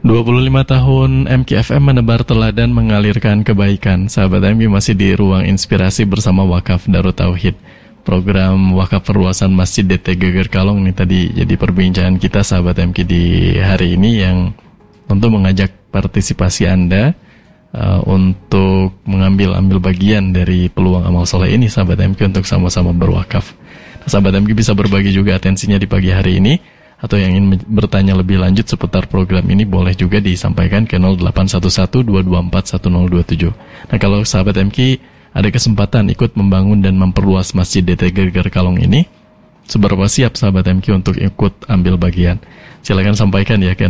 25 tahun MKFM menebar teladan mengalirkan kebaikan. Sahabat MK masih di ruang inspirasi bersama Wakaf Darut Tauhid. Program wakaf perluasan Masjid DT Geger Kalong ini tadi jadi perbincangan kita sahabat MK di hari ini yang tentu mengajak partisipasi Anda untuk ambil bagian dari peluang amal soleh ini sahabat MK untuk sama-sama berwakaf. Sahabat MK bisa berbagi juga atensinya di pagi hari ini, atau yang ingin bertanya lebih lanjut seputar program ini boleh juga disampaikan ke 0811-224-1027. Nah, kalau sahabat MK ada kesempatan ikut membangun dan memperluas Masjid DT Geger Kalong ini, seberapa siap sahabat MK untuk ikut ambil bagian? Silakan sampaikan ya ke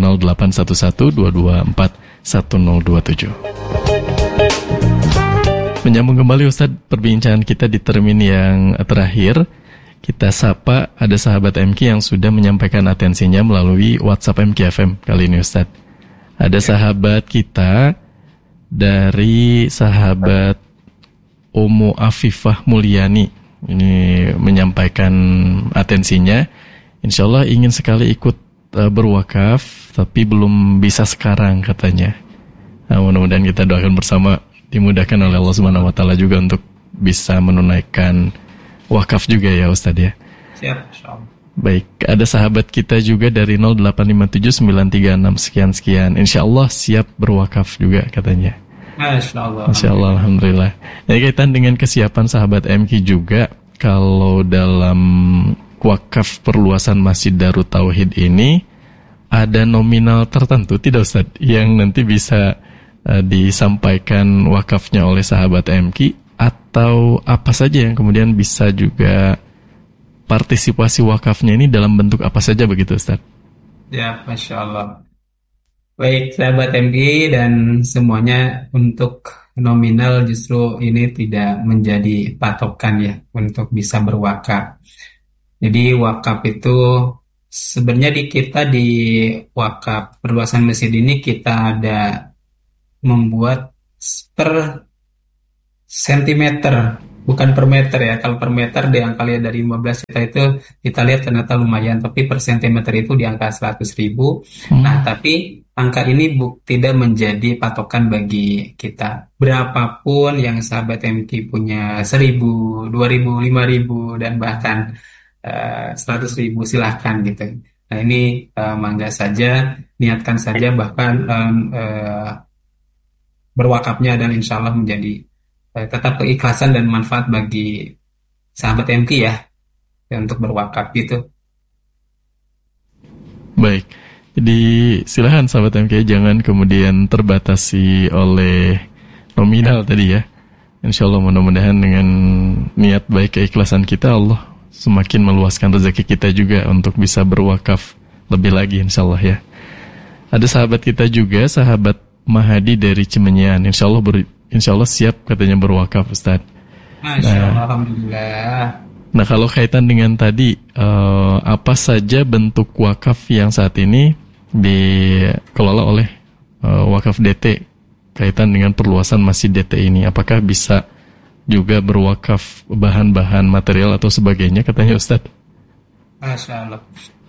0811-224-1027. Menyambung kembali Ustadz perbincangan kita di termin yang terakhir. Kita sapa ada sahabat MK yang sudah menyampaikan atensinya melalui WhatsApp MKFM kali ini Ustadz. Ada sahabat kita dari sahabat Omo Afifah Mulyani. Ini menyampaikan atensinya. Insya Allah ingin sekali ikut berwakaf, tapi belum bisa sekarang katanya. Nah, mudah-mudahan kita doakan bersama dimudahkan oleh Allah Subhanahu Wa Taala juga untuk bisa menunaikan wakaf juga ya Ustadz ya. Siap, insyaallah. Baik, ada sahabat kita juga dari 0857-936 sekian. Insyaallah siap berwakaf juga katanya. Masyaallah. Insyaallah, alhamdulillah. Jadi kaitan dengan kesiapan sahabat MK juga, kalau dalam wakaf perluasan Masjid Darut Tauhid ini ada nominal tertentu tidak Ustadz yang nanti bisa disampaikan wakafnya oleh sahabat MK? Atau apa saja yang kemudian bisa juga partisipasi wakafnya ini dalam bentuk apa saja begitu Ustaz? Ya, Masya Allah. Baik, sahabat MG dan semuanya, untuk nominal justru ini tidak menjadi patokan ya untuk bisa berwakaf. Jadi wakaf itu sebenarnya kita di wakaf perluasan masjid ini kita ada membuat per sentimeter, bukan per meter ya. Kalau per meter di angka lihat dari 15 juta itu kita lihat ternyata lumayan, tapi per sentimeter itu di angka 100.000. Nah, tapi angka ini tidak menjadi patokan bagi kita. Berapapun yang sahabat MK punya 1.000, 2.000, 5.000 dan bahkan 100.000 silahkan gitu. Nah, ini mangga saja, niatkan saja, bahkan berwakafnya, dan insya Allah menjadi tetap keikhlasan dan manfaat bagi sahabat MK ya untuk berwakaf gitu. Baik, jadi silahkan sahabat MK jangan kemudian terbatasi oleh nominal tadi ya. Insya Allah mudah-mudahan dengan niat baik keikhlasan kita, Allah semakin meluaskan rezeki kita juga untuk bisa berwakaf lebih lagi insya Allah ya. Ada sahabat kita juga, sahabat Mahadi dari Cimenyan, insya Allah siap katanya berwakaf Ustaz. Masya Allah, alhamdulillah. Nah, kalau kaitan dengan tadi apa saja bentuk wakaf yang saat ini dikelola oleh wakaf DT kaitan dengan perluasan Masjid DT ini, apakah bisa juga berwakaf bahan-bahan material atau sebagainya katanya Ustaz? Masya Allah.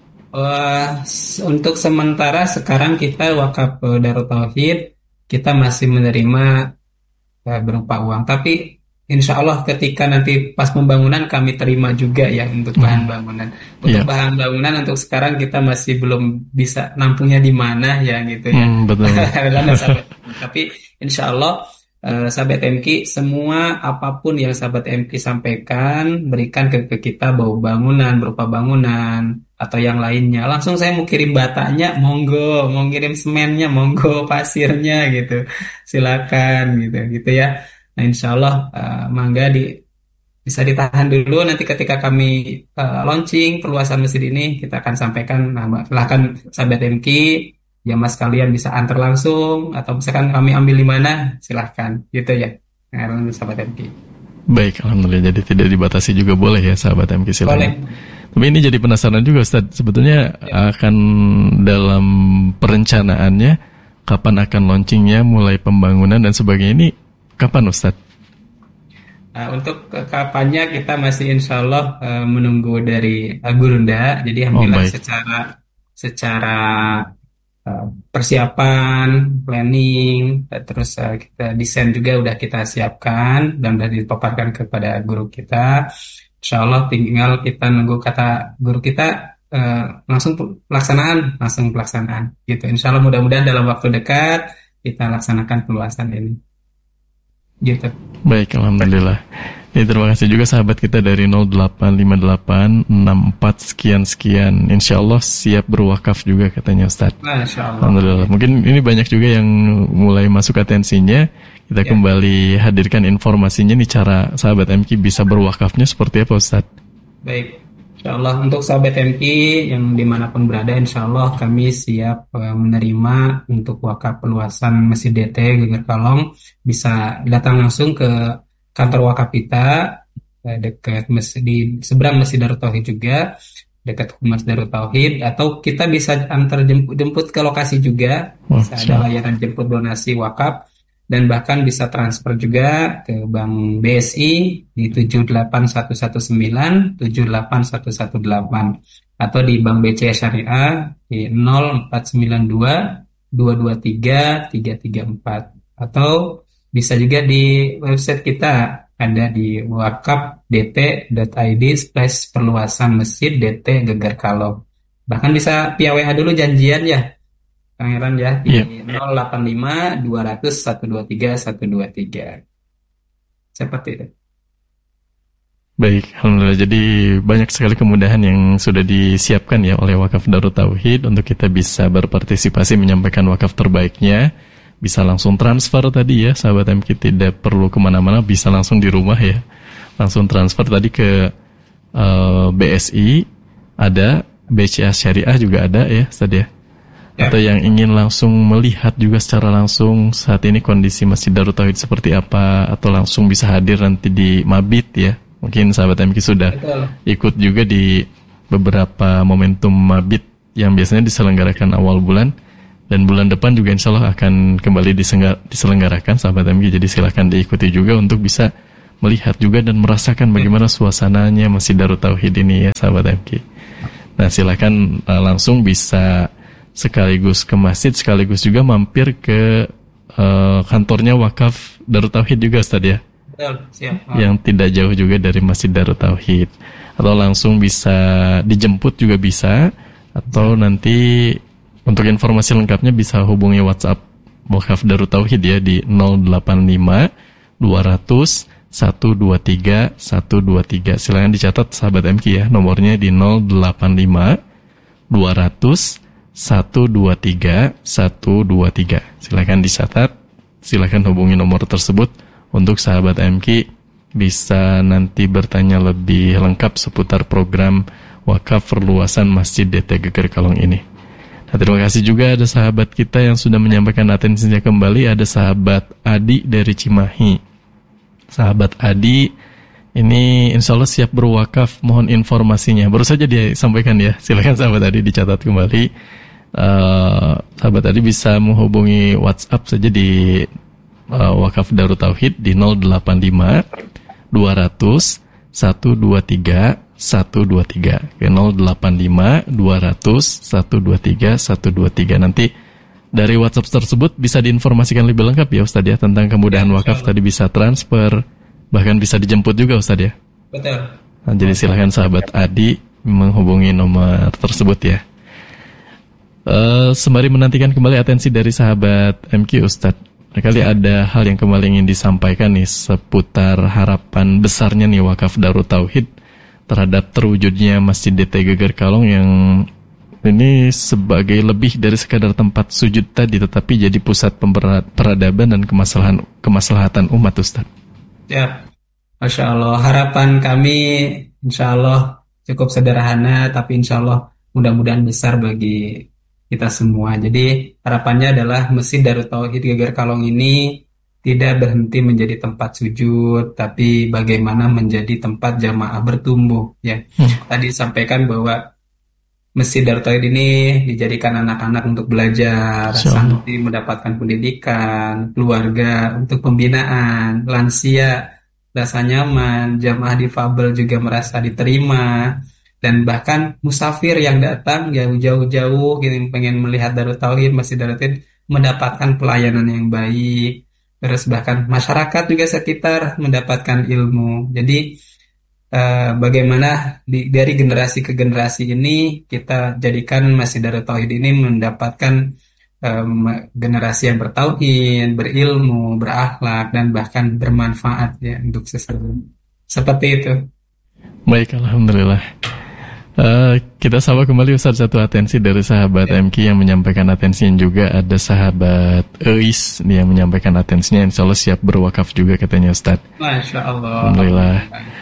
Untuk sementara sekarang kita wakaf Darut Tauhid kita masih menerima berupa uang, tapi insya Allah ketika nanti pas pembangunan kami terima juga ya untuk bahan bangunan. Untuk bahan bangunan untuk sekarang kita masih belum bisa nampungnya di mana ya gitu ya. Betul. Tapi insya Allah sahabat MK, semua apapun yang sahabat MK sampaikan, berikan ke kita berupa bangunan atau yang lainnya. Langsung saya mau kirim batanya, monggo, mau kirim semennya, monggo, pasirnya gitu. Silakan gitu ya. Nah, insya Allah mangga bisa ditahan dulu, nanti ketika kami launching perluasan masjid ini kita akan sampaikan. Nah, silahkan sahabat MK ya mas kalian bisa antar langsung atau misalkan kami ambil di mana, silahkan gitu ya. Nah, sahabat MK. Baik, alhamdulillah, jadi tidak dibatasi juga boleh ya sahabat MK, silahkan. Boleh. Tapi ini jadi penasaran juga Ustaz, sebetulnya akan dalam perencanaannya kapan akan launchingnya, mulai pembangunan dan sebagainya, ini kapan Ustaz? Nah, untuk kapannya kita masih insya Allah menunggu dari Gurunda. Jadi alhamdulillah secara persiapan, planning, terus kita desain juga udah kita siapkan dan udah dipaparkan kepada guru kita. Insya Allah tinggal kita nunggu kata guru kita langsung pelaksanaan gitu. Insya Allah mudah-mudahan dalam waktu dekat kita laksanakan perluasan ini gitu. Baik, alhamdulillah. Ya, terima kasih juga sahabat kita dari 085864 sekian. Insya Allah siap berwakaf juga katanya Ustaz. Masya Allah. Alhamdulillah. Mungkin ini banyak juga yang mulai masuk atensinya. Kita kembali hadirkan informasinya nih, cara sahabat MQ bisa berwakafnya seperti apa Ustaz? Baik, insya Allah untuk sahabat MQ yang dimanapun berada, insya Allah kami siap menerima untuk wakaf perluasan Masjid DT Geger Kalong. Bisa datang langsung ke kantor wakaf kita dekat di seberang Masjid Darut Tauhid juga, dekat Humas Darut Tauhid, atau kita bisa antar jemput ke lokasi juga. Bisa ada layanan jemput donasi wakaf dan bahkan bisa transfer juga ke Bank BSI di 78119 78118 atau di Bank BCA Syariah di 0492 223 334 atau bisa juga di website kita, ada di wakafdt.id/perluasan Masjid DT Geger Kalong. Bahkan bisa via WA dulu janjian ya, Kang Heran ya, di 085 200 123 123. Seperti itu. Baik, alhamdulillah. Jadi banyak sekali kemudahan yang sudah disiapkan ya oleh Wakaf Darut Tauhid untuk kita bisa berpartisipasi menyampaikan wakaf terbaiknya. Bisa langsung transfer tadi ya, sahabat MQ, tidak perlu kemana-mana, bisa langsung di rumah ya. Langsung transfer tadi ke BSI, ada BCA Syariah juga ada ya, Ustaz ya. Atau yang ingin langsung melihat juga secara langsung saat ini kondisi Masjid Darut Tauhid seperti apa, atau langsung bisa hadir nanti di Mabit ya. Mungkin sahabat MQ sudah ikut juga di beberapa momentum Mabit yang biasanya diselenggarakan awal bulan. Dan bulan depan juga insya Allah akan kembali diselenggarakan sahabat MQ. Jadi silahkan diikuti juga untuk bisa melihat juga dan merasakan bagaimana suasananya Masjid Darut Tauhid ini ya sahabat MQ. Nah silahkan langsung bisa sekaligus ke masjid, sekaligus juga mampir ke kantornya Wakaf Darut Tauhid juga Ustaz ya. Siap. Yang tidak jauh juga dari Masjid Darut Tauhid. Atau langsung bisa dijemput juga bisa. Atau nanti untuk informasi lengkapnya bisa hubungi WhatsApp Wakaf Darut Tauhid ya di 085 200 123 123. Silakan dicatat sahabat MQ ya, nomornya di 085 200 123 123. Silakan dicatat, silakan hubungi nomor tersebut untuk sahabat MQ bisa nanti bertanya lebih lengkap seputar program wakaf perluasan Masjid DT Geger Kalong ini. Nah, terima kasih juga ada sahabat kita yang sudah menyampaikan atensinya kembali. Ada sahabat Adi dari Cimahi. Sahabat Adi ini insya Allah siap berwakaf. Mohon informasinya. Baru saja dia sampaikan ya. Silakan sahabat Adi dicatat kembali. Sahabat Adi bisa menghubungi WhatsApp saja di Wakaf Darut Tauhid di 085 200 123 123 ke 085 200 123 123. Nanti dari WhatsApp tersebut bisa diinformasikan lebih lengkap ya Ustaz ya tentang kemudahan wakaf tadi, bisa transfer, bahkan bisa dijemput juga Ustaz ya. Betul. Nah, jadi silahkan sahabat Adi menghubungi nomor tersebut ya. Sembari menantikan kembali atensi dari sahabat MQ Ustaz, kali ada hal yang kembali ingin disampaikan nih seputar harapan besarnya nih Wakaf Darut Tauhid terhadap terwujudnya Masjid DT Geger Kalong yang ini sebagai lebih dari sekadar tempat sujud tadi, tetapi jadi pusat peradaban dan kemaslahatan umat Ustaz. Ya, Masya Allah. Harapan kami insya Allah cukup sederhana, tapi insya Allah mudah-mudahan besar bagi kita semua. Jadi harapannya adalah Masjid Darut Tauhid Geger Kalong ini tidak berhenti menjadi tempat sujud, tapi bagaimana menjadi tempat jamaah bertumbuh. Ya, tadi sampaikan bahwa Masjid Darut Tauhid ini dijadikan anak-anak untuk belajar, santri mendapatkan pendidikan, keluarga untuk pembinaan, lansia rasa nyaman, jamaah difabel juga merasa diterima, dan bahkan musafir yang datang jauh-jauh gitu pengen melihat Darut Tauhid, Masjid Darut Tauhid mendapatkan pelayanan yang baik. Terus bahkan masyarakat juga sekitar mendapatkan ilmu. Jadi bagaimana dari generasi ke generasi ini kita jadikan Masjid Darut Tauhid ini mendapatkan generasi yang bertauhid, berilmu, berakhlak dan bahkan bermanfaat ya untuk sesama. Seperti itu. Baik, alhamdulillah. Kita sapa kembali Ustaz, satu atensi dari sahabat MK yang menyampaikan atensinya, juga ada sahabat Eis yang menyampaikan atensinya, insya Allah siap berwakaf juga katanya Ustaz. Masya Allah. Alhamdulillah.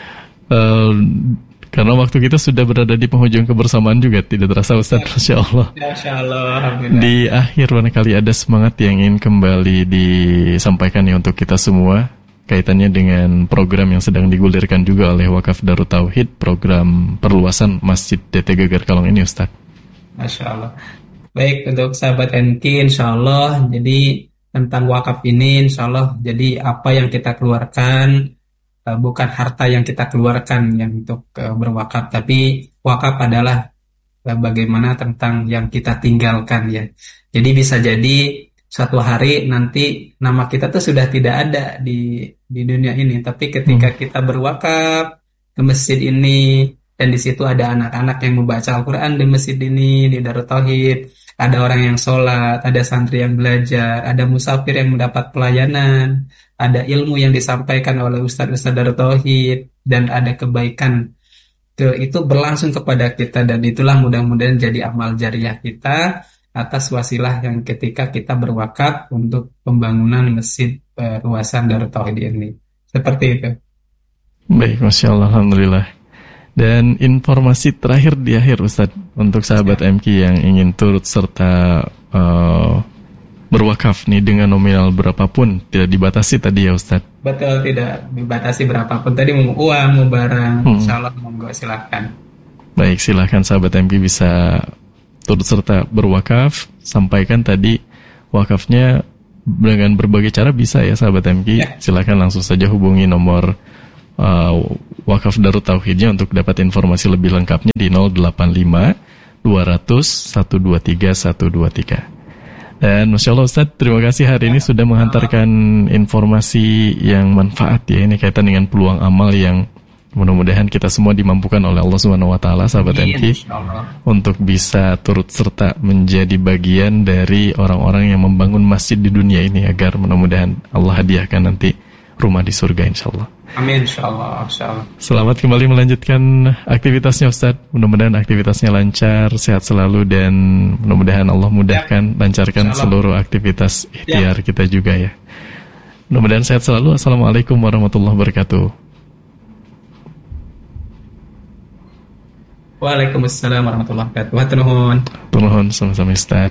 Karena waktu kita sudah berada di penghujung kebersamaan juga, tidak terasa Ustaz, Masya Allah. Masya Allah, alhamdulillah. Di akhir barangkali ada semangat yang ingin kembali disampaikan ya untuk kita semua, kaitannya dengan program yang sedang digulirkan juga oleh Wakaf Darut Tauhid, program perluasan Masjid DT Geger Kalong ini Ustaz. Masya Allah. Baik, untuk sahabat NK, insya Allah, jadi tentang wakaf ini, insya Allah, jadi apa yang kita keluarkan, bukan harta yang kita keluarkan yang untuk berwakaf, tapi wakaf adalah bagaimana tentang yang kita tinggalkan ya. Jadi bisa jadi suatu hari nanti nama kita tuh sudah tidak ada di dunia ini, tapi ketika kita berwakaf ke masjid ini dan di situ ada anak-anak yang membaca Al-Quran di masjid ini, di Darut Tauhid, ada orang yang sholat, ada santri yang belajar, ada musafir yang mendapat pelayanan, ada ilmu yang disampaikan oleh ustadz-ustadz Darut Tauhid, dan ada kebaikan itu berlangsung kepada kita, dan itulah mudah-mudahan jadi amal jariah kita atas wasilah yang ketika kita berwakaf untuk pembangunan masjid perluasan Darut Tauhid ini. Seperti itu. Baik, Masya Allah, alhamdulillah. Dan informasi terakhir di akhir Ustadz, untuk sahabat MK yang ingin turut serta berwakaf nih dengan nominal berapapun, tidak dibatasi tadi ya Ustadz? Betul, tidak dibatasi berapapun. Tadi mau uang, mau barang, insya Allah monggo silahkan. Baik, silahkan sahabat MK bisa turut serta berwakaf. Sampaikan tadi wakafnya dengan berbagai cara bisa ya sahabat MK ya. Silahkan langsung saja hubungi nomor Wakaf Darut Tauhidnya untuk dapat informasi lebih lengkapnya di 085 200 123 123. Dan Masya Allah Ustaz, terima kasih hari ini sudah menghantarkan informasi yang manfaat ya. Ini kaitan dengan peluang amal yang mudah-mudahan kita semua dimampukan oleh Allah SWT, sahabat MK, untuk bisa turut serta menjadi bagian dari orang-orang yang membangun masjid di dunia ini, agar mudah-mudahan Allah hadiahkan nanti rumah di surga insyaAllah. Amin insyaAllah. Selamat kembali melanjutkan aktivitasnya Ustaz. Mudah-mudahan aktivitasnya lancar, sehat selalu, dan mudah-mudahan Allah mudahkan, lancarkan seluruh aktivitas ikhtiar kita juga ya. Mudah-mudahan sehat selalu. Assalamualaikum warahmatullahi wabarakatuh. Waalaikumsalam warahmatullahi wabarakatuh. Turun sama-sama Ustaz.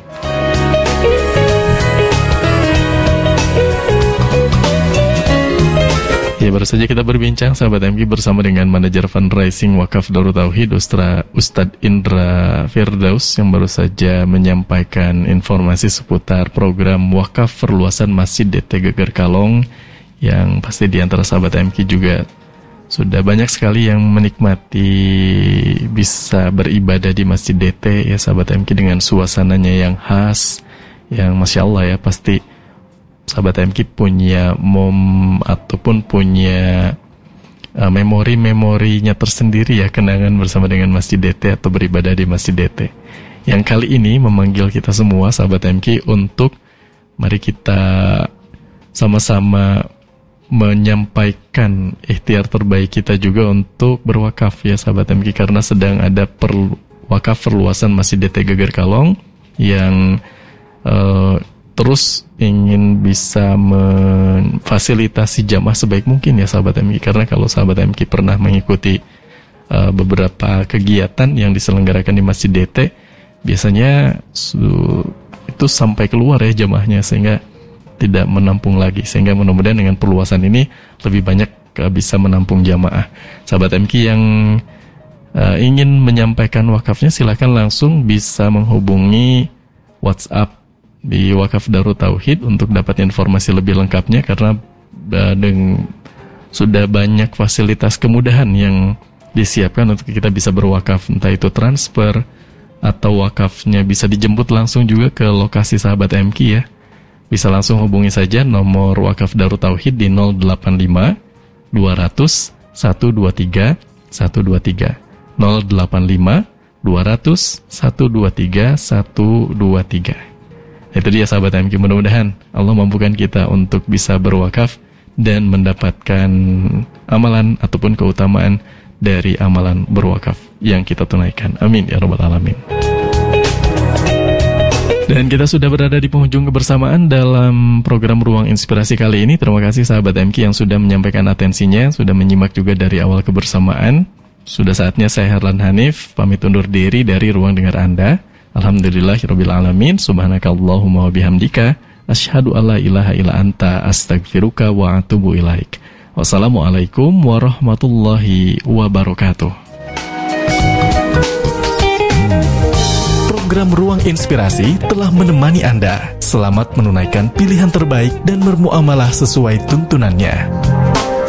Ya, baru saja kita berbincang sahabat MK bersama dengan manajer fundraising Wakaf Darut Tauhid Ustadz Indra Firdaus, yang baru saja menyampaikan informasi seputar program wakaf perluasan Masjid DT Geger Kalong, yang pasti di antara sahabat MK juga sudah banyak sekali yang menikmati bisa beribadah di Masjid DT ya sahabat MK, dengan suasananya yang khas, yang Masya Allah ya. Pasti sahabat MK punya ataupun punya memori-memorinya tersendiri ya, kenangan bersama dengan Masjid DT atau beribadah di Masjid DT, yang kali ini memanggil kita semua sahabat MK untuk mari kita sama-sama menyampaikan ikhtiar terbaik kita juga untuk berwakaf ya sahabat MK, karena sedang ada wakaf perluasan Masjid DT Geger Kalong yang terus ingin bisa memfasilitasi jamaah sebaik mungkin ya sahabat MK. Karena kalau sahabat MK pernah mengikuti beberapa kegiatan yang diselenggarakan di Masjid DT, biasanya itu sampai keluar ya jamaahnya, sehingga tidak menampung lagi. Sehingga mudah-mudahan dengan perluasan ini lebih banyak bisa menampung jamaah. Sahabat MK yang ingin menyampaikan wakafnya, silakan langsung bisa menghubungi WhatsApp di Wakaf Darut Tauhid untuk dapat informasi lebih lengkapnya, karena sudah banyak fasilitas kemudahan yang disiapkan untuk kita bisa berwakaf, entah itu transfer atau wakafnya bisa dijemput langsung juga ke lokasi sahabat MQ ya. Bisa langsung hubungi saja nomor wakaf Darut Tauhid di 085 200 123 123 085 200 123 123. Itu dia sahabat MQ, mudah-mudahan Allah mampukan kita untuk bisa berwakaf dan mendapatkan amalan ataupun keutamaan dari amalan berwakaf yang kita tunaikan. Amin ya rabbal alamin. Dan kita sudah berada di penghujung kebersamaan dalam program Ruang Inspirasi kali ini. Terima kasih sahabat MQ yang sudah menyampaikan atensinya, sudah menyimak juga dari awal kebersamaan. Sudah saatnya saya Herlan Hanif pamit undur diri dari ruang dengar Anda. Alhamdulillahirabbil alamin. Subhanakallahumma wa bihamdika asyhadu alla ilaha illa anta astaghfiruka wa atubu ilaik. Wassalamualaikum warahmatullahi wabarakatuh. Program Ruang Inspirasi telah menemani Anda. Selamat menunaikan pilihan terbaik dan bermuamalah sesuai tuntunannya.